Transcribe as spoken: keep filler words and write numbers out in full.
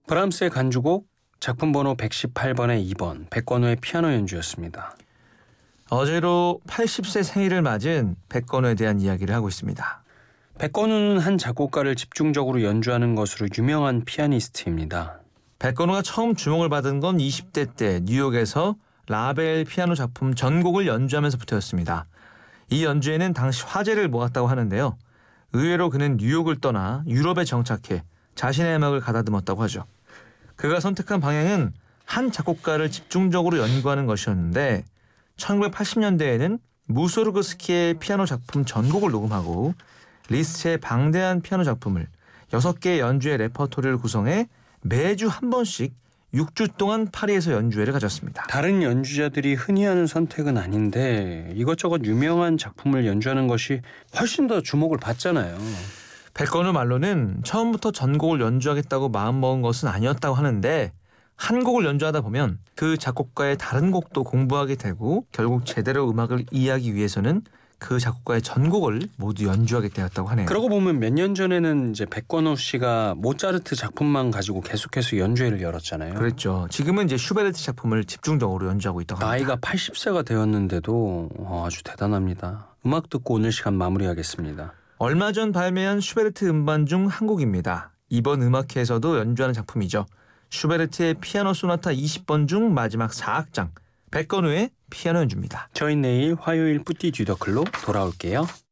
브람스의 간주곡 작품 번호 백십팔 번의 이 번 백건우의 피아노 연주였습니다. 어제로 팔십 세 생일을 맞은 백건우에 대한 이야기를 하고 있습니다. 백건우는 한 작곡가를 집중적으로 연주하는 것으로 유명한 피아니스트입니다. 백건우가 처음 주목을 받은 건 이십 대 때 뉴욕에서 라벨 피아노 작품 전곡을 연주하면서부터였습니다. 이 연주에는 당시 화제를 모았다고 하는데요. 의외로 그는 뉴욕을 떠나 유럽에 정착해 자신의 음악을 가다듬었다고 하죠. 그가 선택한 방향은 한 작곡가를 집중적으로 연구하는 것이었는데 천구백팔십 년대에는 무소르그스키의 피아노 작품 전곡을 녹음하고 리스트의 방대한 피아노 작품을 여섯 개의 연주의 레퍼토리를 구성해 매주 한 번씩 육 주 동안 파리에서 연주회를 가졌습니다. 다른 연주자들이 흔히 하는 선택은 아닌데 이것저것 유명한 작품을 연주하는 것이 훨씬 더 주목을 받잖아요. 백건우 말로는 처음부터 전곡을 연주하겠다고 마음먹은 것은 아니었다고 하는데 한 곡을 연주하다 보면 그 작곡가의 다른 곡도 공부하게 되고 결국 제대로 음악을 이해하기 위해서는 그 작곡가의 전곡을 모두 연주하게 되었다고 하네요. 그러고 보면 몇 년 전에는 이제 백건우 씨가 모차르트 작품만 가지고 계속해서 연주회를 열었잖아요. 그랬죠. 지금은 이제 슈베르트 작품을 집중적으로 연주하고 있다고 합니다. 나이가 팔십 세가 되었는데도 아주 대단합니다. 음악 듣고 오늘 시간 마무리하겠습니다. 얼마 전 발매한 슈베르트 음반 중 한 곡입니다. 이번 음악회에서도 연주하는 작품이죠. 슈베르트의 피아노 소나타 이십 번 중 마지막 사 악장 백건우의 피아노 연주입니다. 저희 내일 화요일 뿌띠 듀더클로 돌아올게요.